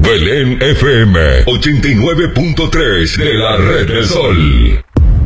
Belén FM 89.3 de la Red del Sol.